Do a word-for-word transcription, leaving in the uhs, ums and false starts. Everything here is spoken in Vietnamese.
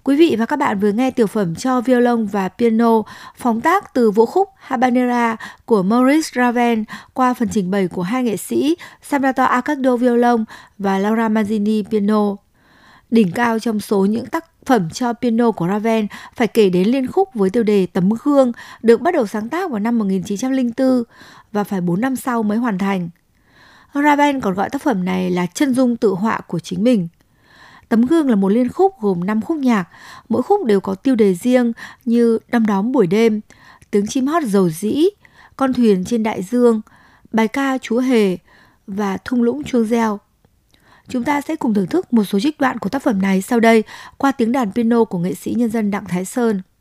Quý vị và các bạn vừa nghe tiểu phẩm cho violon và piano phóng tác từ vũ khúc Habanera của Maurice Ravel qua phần trình bày của hai nghệ sĩ Salvatore Accardo violon và Laura Mazzini piano. Đỉnh cao trong số những tác phẩm cho piano của Ravel phải kể đến liên khúc với tiêu đề Tấm gương, được bắt đầu sáng tác vào năm một nghìn chín trăm lẻ bốn và phải bốn năm sau mới hoàn thành. Ravel còn gọi tác phẩm này là chân dung tự họa của chính mình. Tấm gương là một liên khúc gồm năm khúc nhạc, mỗi khúc đều có tiêu đề riêng như Đom đóm buổi đêm, Tiếng chim hót dầu dĩ, Con thuyền trên đại dương, Bài ca Chúa Hề và Thung lũng chuông reo. Chúng ta sẽ cùng thưởng thức một số trích đoạn của tác phẩm này sau đây qua tiếng đàn piano của nghệ sĩ nhân dân Đặng Thái Sơn.